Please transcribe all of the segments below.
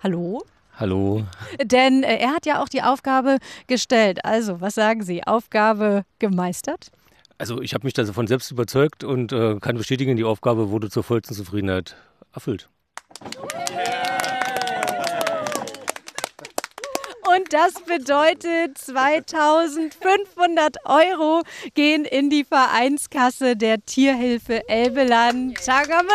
Hallo? Hallo. Denn er hat ja auch die Aufgabe gestellt. Also, was sagen Sie? Aufgabe gemeistert? Also ich habe mich davon selbst überzeugt und kann bestätigen, die Aufgabe wurde zur vollsten Zufriedenheit erfüllt. Und das bedeutet, 2.500 € gehen in die Vereinskasse der Tierhilfe Elbeland Tagermünde.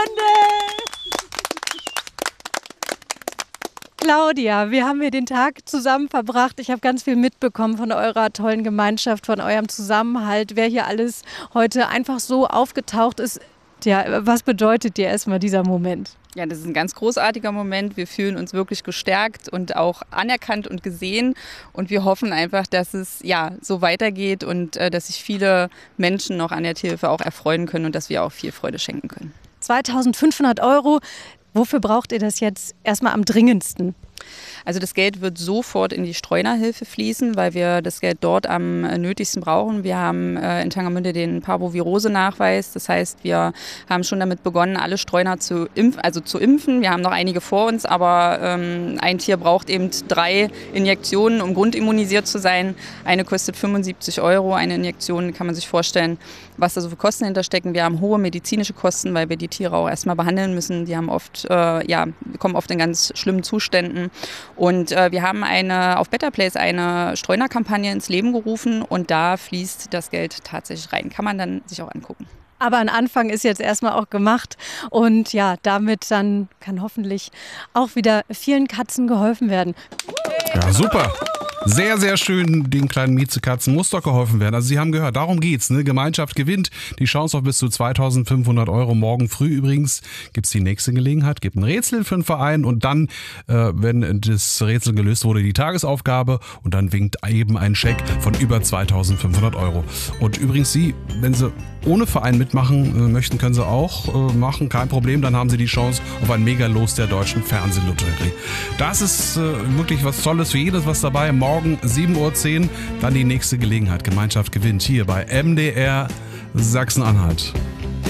Claudia, wir haben hier den Tag zusammen verbracht. Ich habe ganz viel mitbekommen von eurer tollen Gemeinschaft, von eurem Zusammenhalt, wer hier alles heute einfach so aufgetaucht ist. Ja, was bedeutet dir erstmal dieser Moment? Ja, das ist ein ganz großartiger Moment. Wir fühlen uns wirklich gestärkt und auch anerkannt und gesehen. Und wir hoffen einfach, dass es so weitergeht und dass sich viele Menschen noch an der Tierhilfe auch erfreuen können und dass wir auch viel Freude schenken können. 2.500 €. Wofür braucht ihr das jetzt erstmal am dringendsten? Also das Geld wird sofort in die Streunerhilfe fließen, weil wir das Geld dort am nötigsten brauchen. Wir haben in Tangermünde den Parvovirose-Nachweis. Das heißt, wir haben schon damit begonnen, alle Streuner zu impfen. Wir haben noch einige vor uns, aber ein Tier braucht eben 3 Injektionen, um grundimmunisiert zu sein. Eine kostet 75 €. Eine Injektion, kann man sich vorstellen, was da so für Kosten hinterstecken. Wir haben hohe medizinische Kosten, weil wir die Tiere auch erstmal behandeln müssen. Die haben kommen oft in ganz schlimmen Zuständen. Und wir haben auf Better Place eine Streunerkampagne ins Leben gerufen und da fließt das Geld tatsächlich rein. Kann man dann sich auch angucken. Aber ein Anfang ist jetzt erstmal auch gemacht und ja, damit dann kann hoffentlich auch wieder vielen Katzen geholfen werden. Ja, super. Sehr, sehr schön, den kleinen Miezekatzen muss doch geholfen werden. Also Sie haben gehört, darum geht's. Ne? Gemeinschaft gewinnt. Die Chance auf bis zu 2.500 € morgen früh übrigens. Gibt's die nächste Gelegenheit, gibt ein Rätsel für den Verein und dann, wenn das Rätsel gelöst wurde, die Tagesaufgabe und dann winkt eben ein Scheck von über 2.500 €. Und übrigens Sie, wenn Sie ohne Verein mitmachen möchten, können Sie auch machen, kein Problem. Dann haben Sie die Chance auf ein Megalos der Deutschen Fernsehlotterie. Das ist wirklich was Tolles, für jedes was dabei. Morgen 7.10 Uhr, dann die nächste Gelegenheit. Gemeinschaft gewinnt hier bei MDR Sachsen-Anhalt.